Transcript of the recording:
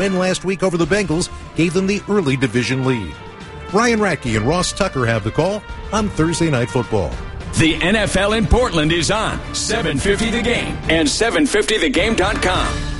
win last week over the Bengals gave them the early division lead. Ryan Radke and Ross Tucker have the call on Thursday Night Football. The NFL in Portland is on 750 The Game and 750thegame.com.